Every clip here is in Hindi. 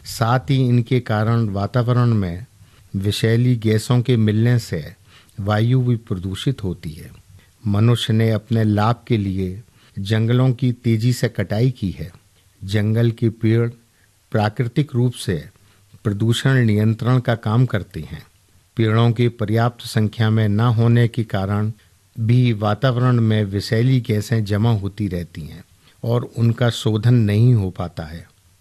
साथ ही इनके कारण वातावरण में विषैली गैसों के मिलने से वायु भी प्रदूषित होती है। मनुष्य ने अपने लाभ के लिए जंगलों की तेजी से कटाई की है। जंगल के पेड़ प्राकृतिक रूप से प्रदूषण नियंत्रण का काम करते हैं। पेड़ों की पर्याप्त संख्या में न होने के कारण भी वातावरण में विषैली गैसें जमा होती रहती हैं और उनका शोधन नहीं हो पाता है।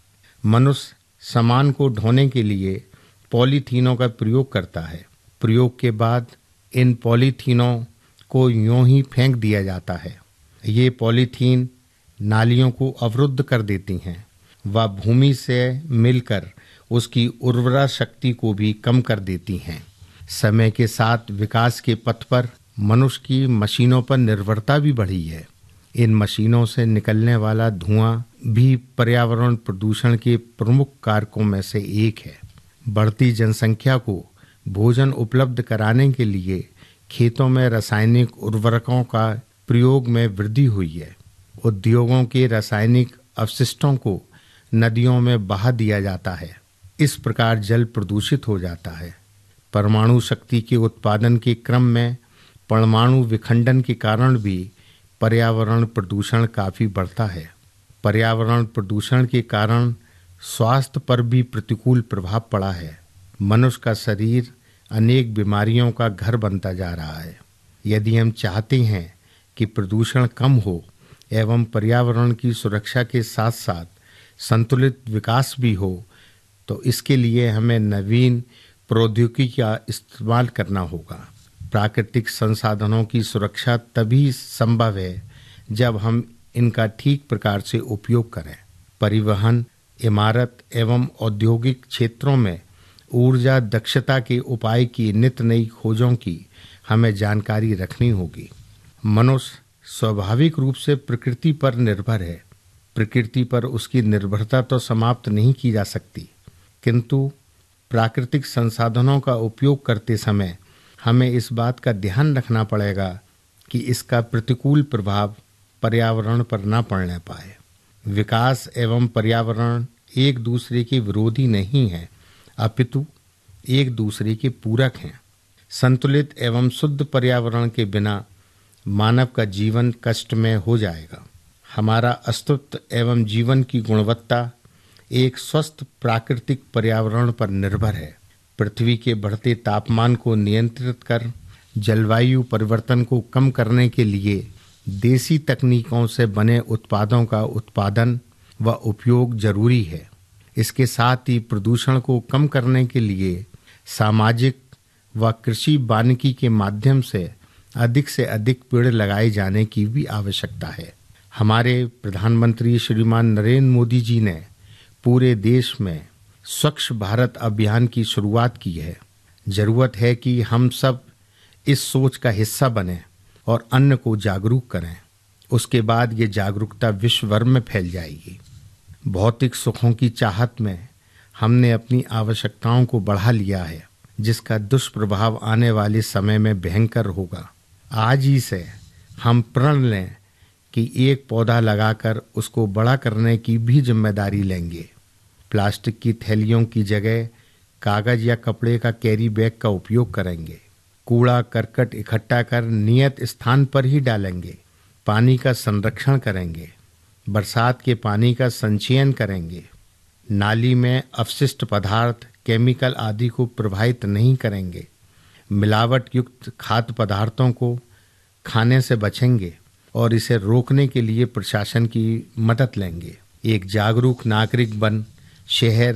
मनुष्य सामान को ढोने के लिए पॉलीथीनों का प्रयोग करता है। प्रयोग के बाद इन पॉलीथीनों को यूं ही फेंक दिया जाता है। ये पॉलीथीन नालियों को अवरुद्ध कर देती हैं व भूमि से मिलकर उसकी उर्वरा शक्ति को भी कम कर देती हैं। समय के साथ विकास के पथ पर मनुष्य की मशीनों पर निर्भरता भी बढ़ी है। इन मशीनों से निकलने वाला धुआं भी पर्यावरण प्रदूषण के प्रमुख कारकों में से एक है। बढ़ती जनसंख्या को भोजन उपलब्ध कराने के लिए खेतों में रासायनिक उर्वरकों का प्रयोग में वृद्धि हुई है। उद्योगों के रासायनिक अपशिष्टों को नदियों में बहा दिया जाता है। इस प्रकार जल प्रदूषित हो जाता है। परमाणु शक्ति के उत्पादन के क्रम में परमाणु विखंडन के कारण भी पर्यावरण प्रदूषण काफी बढ़ता है। पर्यावरण प्रदूषण के कारण स्वास्थ्य पर भी प्रतिकूल प्रभाव पड़ा है। मनुष्य का शरीर अनेक बीमारियों का घर बनता जा रहा है। यदि हम चाहते हैं कि प्रदूषण कम हो एवं पर्यावरण की सुरक्षा के साथ साथ संतुलित विकास भी हो, तो इसके लिए हमें नवीन प्रौद्योगिकी का इस्तेमाल करना होगा। प्राकृतिक संसाधनों की सुरक्षा तभी संभव है जब हम इनका ठीक प्रकार से उपयोग करें। परिवहन, इमारत एवं औद्योगिक क्षेत्रों में ऊर्जा दक्षता के उपाय की नित नई खोजों की हमें जानकारी रखनी होगी। मनुष्य स्वाभाविक रूप से प्रकृति पर निर्भर है। प्रकृति पर उसकी निर्भरता तो समाप्त नहीं की जा सकती, किंतु प्राकृतिक संसाधनों का उपयोग करते समय हमें इस बात का ध्यान रखना पड़ेगा कि इसका प्रतिकूल प्रभाव पर्यावरण पर न पड़ने पाए। विकास एवं पर्यावरण एक दूसरे के विरोधी नहीं हैं, अपितु एक दूसरे के पूरक हैं। संतुलित एवं शुद्ध पर्यावरण के बिना मानव का जीवन कष्ट में हो जाएगा। हमारा अस्तित्व एवं जीवन की गुणवत्ता एक स्वस्थ प्राकृतिक पर्यावरण पर निर्भर है। पृथ्वी के बढ़ते तापमान को नियंत्रित कर जलवायु परिवर्तन को कम करने के लिए देसी तकनीकों से बने उत्पादों का उत्पादन व उपयोग जरूरी है। इसके साथ ही प्रदूषण को कम करने के लिए सामाजिक व कृषि वानिकी के माध्यम से अधिक पेड़ लगाए जाने की भी आवश्यकता है। हमारे प्रधानमंत्री श्रीमान नरेंद्र मोदी जी ने पूरे देश में स्वच्छ भारत अभियान की शुरुआत की है। जरूरत है कि हम सब इस सोच का हिस्सा बने और अन्य को जागरूक करें। उसके बाद ये जागरूकता विश्व भर में फैल जाएगी। भौतिक सुखों की चाहत में हमने अपनी आवश्यकताओं को बढ़ा लिया है, जिसका दुष्प्रभाव आने वाले समय में भयंकर होगा। आज ही से हम प्रण लें कि एक पौधा लगाकर उसको बड़ा करने की भी जिम्मेदारी लेंगे। प्लास्टिक की थैलियों की जगह कागज या कपड़े का कैरी बैग का उपयोग करेंगे। कूड़ा करकट इकट्ठा कर नियत स्थान पर ही डालेंगे। पानी का संरक्षण करेंगे। बरसात के पानी का संचयन करेंगे। नाली में अपशिष्ट पदार्थ, केमिकल आदि को प्रवाहित नहीं करेंगे। मिलावट युक्त खाद्य पदार्थों को खाने से बचेंगे और इसे रोकने के लिए प्रशासन की मदद लेंगे। एक जागरूक नागरिक बन शहर,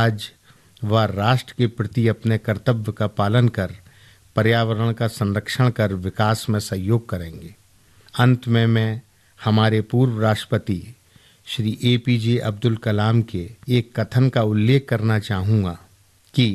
राज्य व राष्ट्र के प्रति अपने कर्तव्य का पालन कर पर्यावरण का संरक्षण कर विकास में सहयोग करेंगे। अंत में मैं हमारे पूर्व राष्ट्रपति श्री APJ अब्दुल कलाम के एक कथन का उल्लेख करना चाहूँगा कि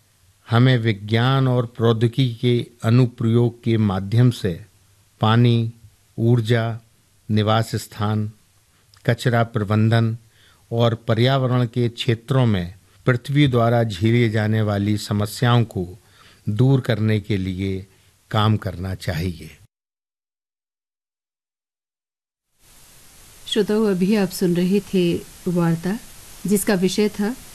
हमें विज्ञान और प्रौद्योगिकी के अनुप्रयोग के माध्यम से पानी, ऊर्जा, निवास स्थान, कचरा प्रबंधन और पर्यावरण के क्षेत्रों में पृथ्वी द्वारा झेली जाने वाली समस्याओं को दूर करने के लिए काम करना चाहिए। श्रोताओं, अभी आप सुन रहे थे वार्ता जिसका विषय था